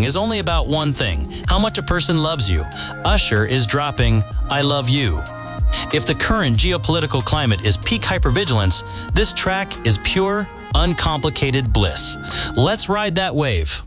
is only about one thing: how much a person loves you. Usher is dropping I Love You. If the current geopolitical climate is peak hypervigilance, this track is pure, uncomplicated bliss. Let's ride that wave.